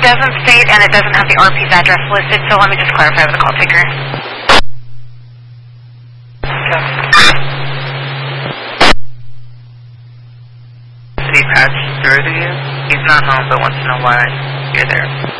doesn't state, and it doesn't have the RP's address listed, so let me just clarify with the call taker. Did he patch through to you? He's not home, but wants to know why you're there.